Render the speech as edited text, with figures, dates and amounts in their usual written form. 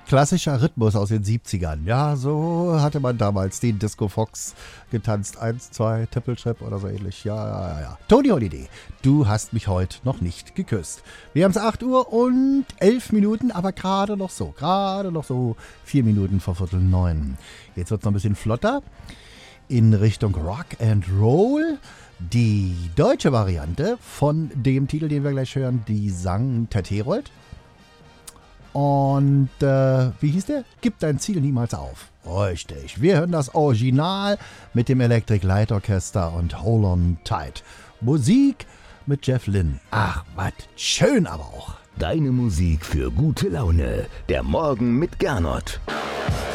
Klassischer Rhythmus aus den 70ern. Ja, so hatte man damals den Disco Fox getanzt. 1, 2, Triple Trip oder so ähnlich. Ja. Tony Holiday, du hast mich heute noch nicht geküsst. Wir haben es 8 Uhr und 11 Minuten, aber gerade noch so. 4 Minuten vor 8:45. Jetzt wird es noch ein bisschen flotter. In Richtung Rock and Roll. Die deutsche Variante von dem Titel, den wir gleich hören, die sang Ted Herold. Und wie hieß der? Gib dein Ziel niemals auf. Richtig. Wir hören das Original mit dem Electric Light Orchester und Hold On Tight. Musik mit Jeff Lynne. Ach, was schön aber auch. Deine Musik für gute Laune. Der Morgen mit Gernot.